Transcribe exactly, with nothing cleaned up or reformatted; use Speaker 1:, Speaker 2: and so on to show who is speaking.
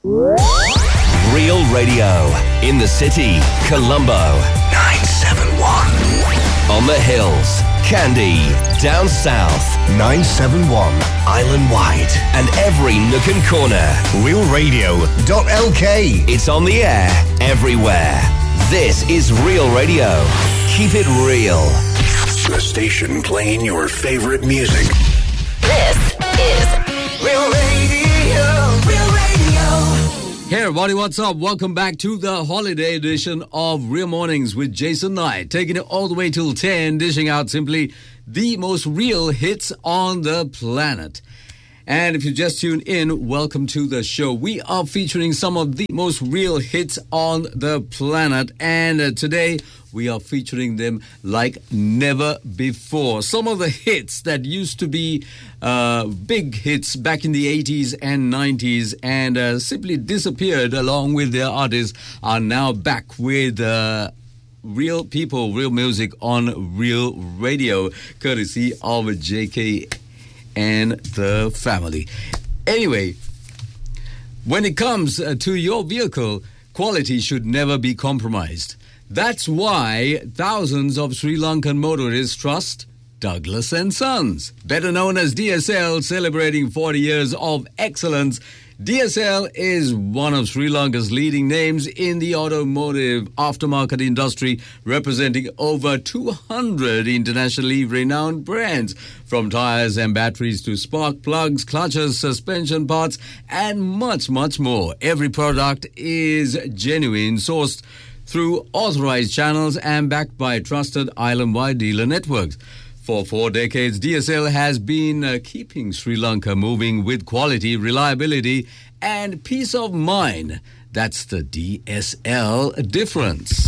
Speaker 1: Real Radio. In the city, Colombo. nine seven one. On the hills, Kandy. Down south, nine seven one. Island wide. And every nook and corner. real radio dot l k. It's on the air everywhere. This is Real Radio. Keep it real. The station playing your favorite music.
Speaker 2: This is Real Radio. Real Radio.
Speaker 3: Hey everybody, what's up? Welcome back to the holiday edition of Real Mornings with Jason Knight. Taking it all the way till ten, dishing out simply the most real hits on the planet. And if you just tuned in, welcome to the show. We are featuring some of the most real hits on the planet. And uh, today, we are featuring them like never before. Some of the hits that used to be uh, big hits back in the eighties and nineties and uh, simply disappeared along with their artists are now back with... Uh, real people, real music on Real Radio, courtesy of J K and the family. Anyway, when it comes uh, to your vehicle, quality should never be compromised. That's why thousands of Sri Lankan motorists trust Douglas and Sons, better known as D S L, celebrating forty years of excellence. D S L is one of Sri Lanka's leading names in the automotive aftermarket industry, representing over two hundred internationally renowned brands, from tires and batteries to spark plugs, clutches, suspension parts, and much, much more. Every product is genuine, sourced through authorized channels and backed by trusted island-wide dealer networks. For four decades, D S L has been uh, keeping Sri Lanka moving with quality, reliability, and peace of mind. That's the D S L difference.